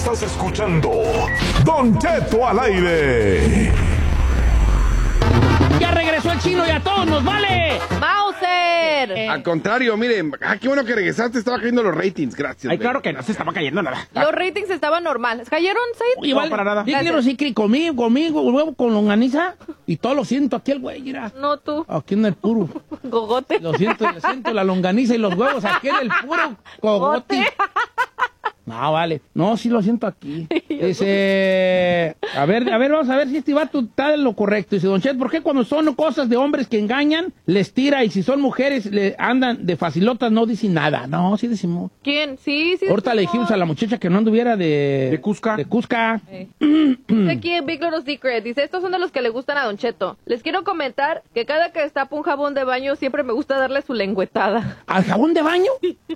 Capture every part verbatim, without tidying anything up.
Estás escuchando Don Cheto al aire. Ya regresó el chino y a todos nos vale. ¡Mauser! Eh. Al contrario, miren, ah, qué bueno que regresaste, estaba cayendo los ratings, gracias. Ay, claro que no se estaba cayendo nada. Los ratings estaban normales. ¿Cayeron, Said? Oye, vale, no, para nada. Dígale, sí, que conmigo, conmigo, huevo con longaniza y todo lo siento aquí el güey, mira. No, tú. Aquí en el puro. Gogote. Lo siento, lo siento, la longaniza y los huevos aquí en el puro cogote. No, vale. No, sí lo siento aquí. Dice, a ver, a ver, vamos a ver si este vato está en lo correcto. Dice, Don Chet, ¿por qué cuando son cosas de hombres que engañan, les tira y si son mujeres le andan de facilotas no dicen nada? No, sí decimos. ¿Quién? Sí, sí. Ahorita le dijimos a la muchacha que no anduviera de... De Cusca. De Cusca. Sí. Dice aquí en Big Little Secret, dice, estos son de los que le gustan a Don Cheto. Les quiero comentar que cada que destapo un jabón de baño siempre me gusta darle su lengüetada. ¿Al jabón de baño?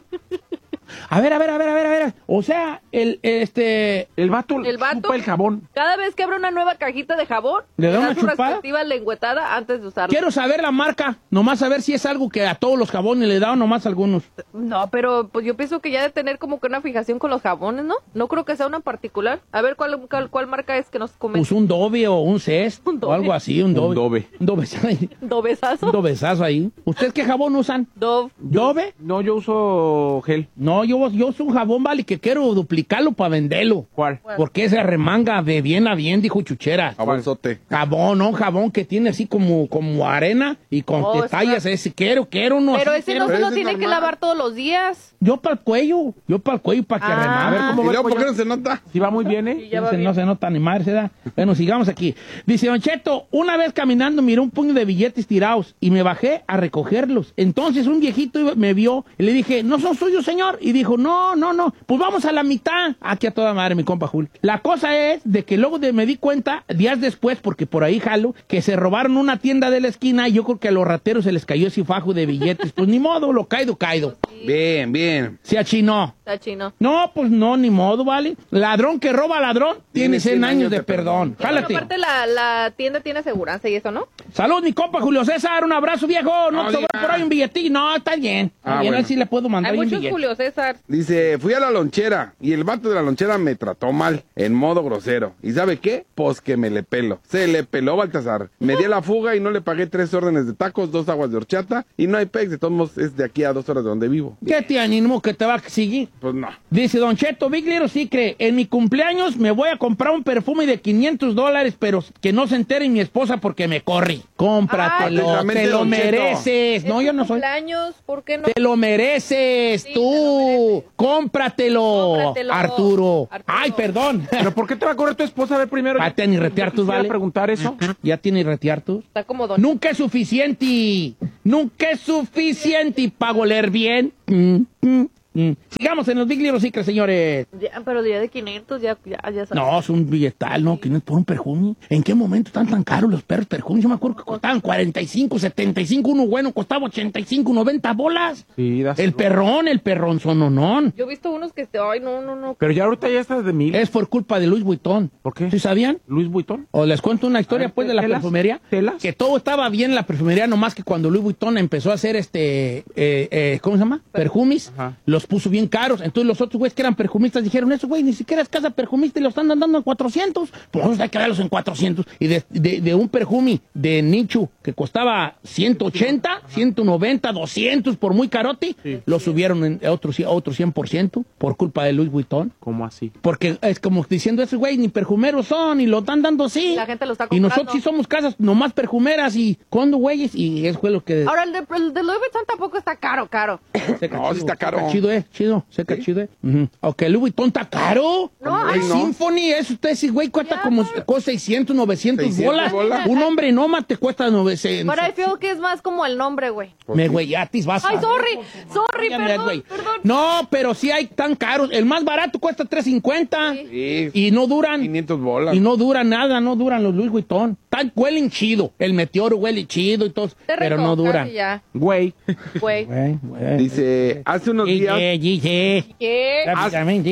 A ver, a ver, a ver, a ver, a ver. O sea, el, este... El vato, El vato chupa el jabón. Cada vez que abre una nueva cajita de jabón, ¿Le da una su chupada? respectiva lengüetada antes de usarla. Quiero saber la marca, nomás saber si es algo que a todos los jabones le da o nomás a algunos. No, pero pues yo pienso que ya de tener como que una fijación con los jabones, ¿no? No creo que sea una en particular. A ver, ¿cuál, cuál, cuál marca es que nos comenta? Pues un Dove o un Cest Un Dove. o algo así, un Dove. Un Dove. Un Dovezazo ahí. ¿Dobesazo? Un Dovezazo ahí. ¿Ustedes qué jabón usan? Dove. ¿Dove? No, yo uso gel. No, yo, yo uso un jabón, vale, que quiero duplicarlo para venderlo. ¿Cuál? Porque ese remanga de bien a bien, dijo Chuchera. Jabonzote. Jabón, no, un jabón que tiene así como, como arena y con Oh, detalles. está- Ese quiero, quiero uno. Pero así ese quiero. no se Pero lo ese es tiene que normal. lavar todos los días. Yo para el cuello, yo para el cuello, para que Ah. remanga. A ver, ¿cómo ¿Y va luego el por qué pollo? no se nota? Sí va muy bien, Y ¿eh? ya No va se, bien. no se nota ni madre, se da. Bueno, sigamos aquí. Dice, Don Cheto, una vez caminando miré un puño de billetes tirados y me bajé a recogerlos. Entonces un viejito iba- me vio y le dije, ¿no son suyos, señor? Y dijo, no, no, no, pues vamos a la mitad. Aquí a toda madre, mi compa Jul. La cosa es de que luego de, me di cuenta, días después, porque por ahí jalo, que se robaron una tienda de la esquina y yo creo que a los rateros se les cayó ese fajo de billetes. Pues ni modo, lo caído, caído. Bien, bien. Se achinó. Está chino. No, pues no, ni modo, ¿vale? Ladrón que roba ladrón tiene cien años de perdón. Pero Jálate. aparte la, la tienda tiene aseguranza y eso, ¿no? Salud, mi compa Julio César, un abrazo, viejo. No, No, te sobró diga. por ahí un billetín. No, está bien. Está Ah, bien, a bueno. él sí le puedo mandar Hay un muchos billete. Julio César. Dice, fui a la lonchera y el vato de la lonchera me trató mal, en modo grosero. ¿Y sabe qué? Pues que me le pelo. Se le peló Baltasar. Me di a la fuga y no le pagué tres órdenes de tacos, dos aguas de horchata y no hay pex. De todos modos, es de aquí a dos horas de donde vivo. ¿Qué te animo que te va a seguir? Pues no. Dice Don Cheto, Big Little Secret, en mi cumpleaños me voy a comprar un perfume de quinientos dólares, pero que no se entere mi esposa porque me corre. Cómpratelo, Ay, te lo Don Cheto. mereces. No, yo no soy. Cumpleaños, ¿por qué no? Te lo mereces, Sí, tú. te lo mereces. Cómpratelo, Cómpratelo. Arturo. Arturo. Ay, perdón. ¿Pero por qué te va a correr tu esposa? A ver, primero. Ah, te ni retear Yo tus, quisiera ¿vale? preguntar eso. Ya tiene retear tus. Está como Don Nunca es suficiente. Nunca es suficiente para oler bien. Mm, mm, mm. Sigamos en los Big Little Secrets, señores. Ya, pero ya de quinientos, ya, ya, ya sabes. No, es un billetal, ¿no? quinientos por un perfume. ¿En qué momento están tan caros los perros perfumes? Yo me acuerdo que costaban cuarenta y cinco, setenta y cinco. Uno bueno costaba ochenta y cinco, noventa bolas. Sí, das- El perrón, el perrón sononón. Yo he visto unos que, ay, no, no, no. Pero ya ahorita ya estás de mil. Es por culpa de Luis Vuitton. ¿Por qué? ¿Sí sabían? Luis Vuitton. O les cuento una historia, A ver, pues, de la ¿telas? perfumería. ¿Telas? Que todo estaba bien en la perfumería, nomás que cuando Louis Vuitton empezó a hacer este, eh, eh, ¿cómo se llama? Perfumes, Ajá. los puso bien caros. Entonces los otros güeyes que eran perfumistas dijeron, eso güey, ni siquiera es casa perfumista y lo están dando en cuatrocientos. Pues hay que darlos en cuatrocientos. Y de, de, de un perfume de nicho que costaba ciento ochenta, ciento noventa, doscientos por muy carote, lo subieron en a otro, a otro cien por ciento por culpa de Louis Vuitton. ¿Cómo así? Porque es como diciendo, esos güey ni perfumeros son y lo están dando así. La gente lo está Y comprando. nosotros sí somos casas nomás perfumeras y condo güeyes y eso fue lo que... Ahora, el de, el de Louis Vuitton tampoco está caro, caro. Seca No, sí está caro. seca chido, eh, chido, seca chido, eh. Ujú. Ok, Louis Vuitton está caro. No, El ay, no. Symphony, eso usted ese güey cuesta Ya, como pero- cuesta seiscientos, novecientos seiscientos bolas. bolas. Un hombre noma te cuesta novecientos. Pero I feel que es más como el nombre, güey. Me güeyatis, vas a Ay, ver. sorry, sorry, Óigame, perdón, güey. perdón. No, pero sí hay tan caros. El más barato cuesta tres cincuenta. Sí. Y no duran. quinientos bolas. Y no duran nada, no duran los Louis Vuitton. Tan, huelen chido. El Meteoro huele chido y todo. Te Pero rico, no duran. casi ya, Güey. güey. Güey, güey. Dice, hace unos días... Dice, dice. ¿Qué? Rápidamente.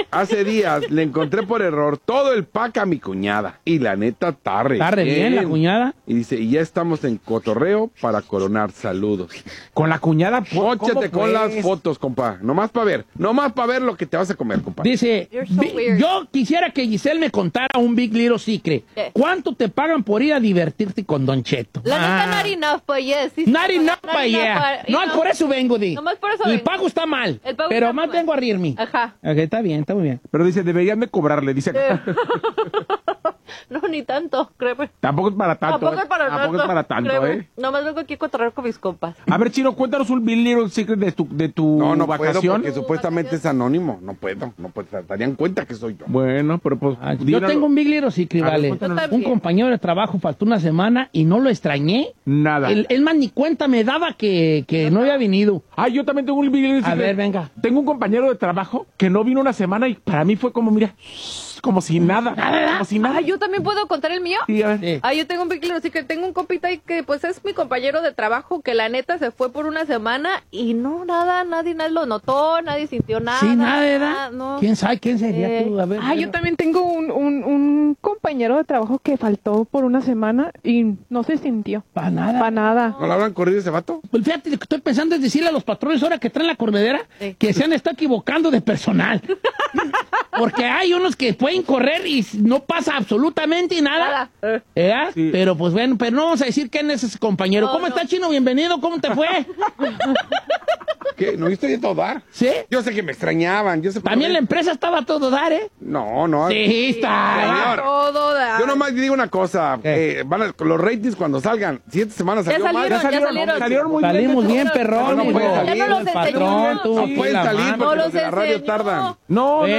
hace días le encontré por error todo el pack a mi cuñada. Y la neta, está re Está re bien la cuñada. Y dice, y ya estamos en cotorreo para coronar. Saludos. Con la cuñada, ¿cómo Póchate con pues? las fotos, compa. Nomás para ver. Nomás para ver lo que te vas a comer, compa. Dice, You're so "Vi- weird." yo quisiera que Giselle me contara un Big Little Secret. ¿Qué? ¿Cuánto te pagan por ir a divertirte con Don Cheto? La neta, Ah. not enough, but yes. sí, Not sí, enough, not pa' enough, yeah. but, you No, know. por eso vengo, Di. Nomás por eso El vengo. pago está mal, El pago pero está más mal. vengo a rirme. Ajá. Ok, está bien, está muy bien. Pero dice, deberían de cobrarle, dice. No, ni tanto, créeme. Tampoco es para tanto. Tampoco ¿eh? es para Tampoco tanto. es para tanto, créeme. ¿eh? Nomás vengo aquí a cotorrear con mis compas. A ver, Chino, cuéntanos un Big Little Secret de tu, de tu No, no puedo vacación. porque supuestamente es anónimo. No puedo. No puedo. Se darían cuenta que soy yo. Bueno, pero pues... Ah, yo díganos. tengo un Big Little Secret, A ver, vale. cuéntanos. Yo Un también. compañero de trabajo faltó una semana y no lo extrañé. Nada. Él, él más ni cuenta me daba que, que no había venido. Ah, yo también tengo un Big Little A Secret. ver, venga. Tengo un compañero de trabajo que no vino una semana y para mí fue como, mira, como si nada. Como si nada. Ah, ¿yo también puedo contar el mío? Sí, a ver. Sí. Ah, yo tengo un Big Little Secret. Tengo un compita ahí que pues es mi compañero de trabajo que la neta se fue por una semana y no, nada, nadie, nadie lo notó, nadie sintió nada. Sí, nada, ¿verdad? No. ¿Quién sabe quién sería Eh, tú? A ver. Ah, yo también tengo un, un, un compañero de trabajo que faltó por una semana y no se sintió. Para nada. Para nada. ¿No lo habrán corrido ese vato? Pues fíjate, lo que estoy pensando es decirle a los patrones ahora que traen la corredera Sí. que se han estado equivocando de personal. Porque hay unos que pueden correr y no pasa absolutamente nada. Nada. ¿Eh? Sí. Pero pues bueno, pero no vamos a decir quién es ese compañero. No, ¿Cómo no. está, Chino? Bienvenido, ¿cómo te fue? ¿Qué? ¿No viste todo dar? ¿Sí? Yo sé que me extrañaban. Yo sé por También qué. la empresa estaba a todo dar, ¿eh? No, no. Sí, está. Señor. Todo da. Yo nomás digo una cosa. ¿Qué? eh, van a- los ratings cuando salgan. Si esta semana Ya salió mal. salieron, ya salieron, salieron. salieron muy Salimos bien. bien, perrón. No, no hijo. puede salir. Ya no los El patrón enseñó. tuvo No aquí pueden la salir mano. porque No los los de la radio enseñó. tardan. No, Bueno,